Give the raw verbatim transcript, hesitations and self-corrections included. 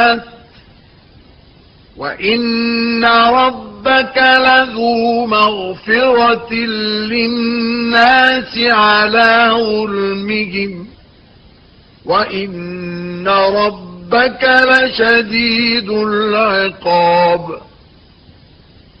وَإِنَّ رَبَّكَ لَذُو مَغْفِرَةٍ لِلنَّاسِ عَلَى ظُلْمِهِمْ وَإِنَّ رَبَّكَ لَشَدِيدُ الْعِقَابِ.